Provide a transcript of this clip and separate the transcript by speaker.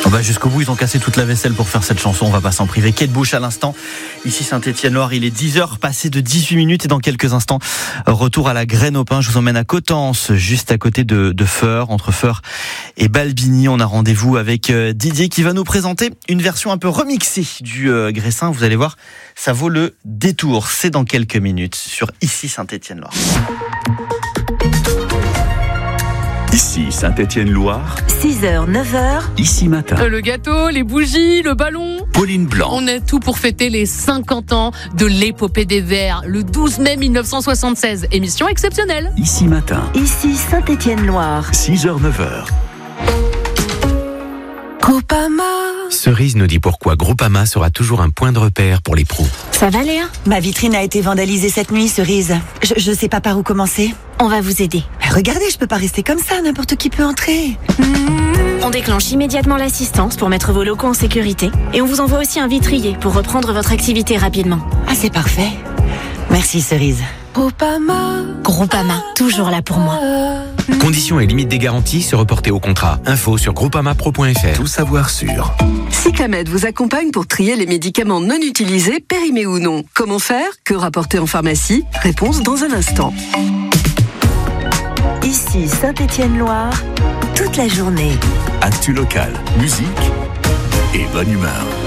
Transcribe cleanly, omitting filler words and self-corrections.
Speaker 1: Jusqu'au bout, ils ont cassé toute la vaisselle pour faire cette chanson. On va pas s'en priver. Kate Bush à l'instant. Ici Saint-Étienne-Loire, il est 10h passé de 18 minutes et dans quelques instants, retour à la Graine au pain. Je vous emmène à Coutances, juste à côté de Feurs, entre Feurs et Balbigny. On a rendez-vous avec Didier qui va nous présenter une version un peu remixée du Gressin. Vous allez voir, ça vaut le détour. C'est dans quelques minutes sur Ici Saint-Étienne-Loire.
Speaker 2: Ici Saint-Étienne-Loire.
Speaker 3: 6h, 9h.
Speaker 2: Ici matin.
Speaker 4: Le gâteau, les bougies, le ballon.
Speaker 2: Pauline Blanc.
Speaker 4: On a tout pour fêter les 50 ans de l'épopée des Verts, le 12 mai 1976. Émission exceptionnelle.
Speaker 2: Ici matin.
Speaker 3: Ici Saint-Étienne-Loire.
Speaker 2: 6h, 9h.
Speaker 3: Groupama.
Speaker 5: Cerise nous dit pourquoi Groupama sera toujours un point de repère pour les pros.
Speaker 6: Ça va Léa ?
Speaker 3: Ma vitrine a été vandalisée cette nuit, Cerise. Je sais pas par où commencer.
Speaker 6: On va vous aider.
Speaker 3: Regardez, je peux pas rester comme ça, n'importe qui peut entrer.
Speaker 6: On déclenche immédiatement l'assistance pour mettre vos locaux en sécurité et on vous envoie aussi un vitrier pour reprendre votre activité rapidement.
Speaker 3: Ah, c'est parfait. Merci, Cerise.
Speaker 6: Groupama, toujours là pour moi.
Speaker 5: Conditions et limites des garanties se reporter au contrat. Info sur groupamapro.fr.
Speaker 2: Tout savoir sur.
Speaker 7: Cyclamed vous accompagne pour trier les médicaments non utilisés, périmés ou non. Comment faire ? Que rapporter en pharmacie ? Réponse dans un instant.
Speaker 3: Ici Saint-Étienne-Loire, toute la journée.
Speaker 2: Actu local, musique et bonne humeur.